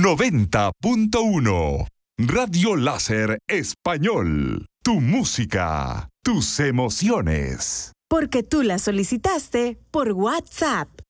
90.1 Radio Láser Español. Tu música, tus emociones. Porque tú la solicitaste por WhatsApp.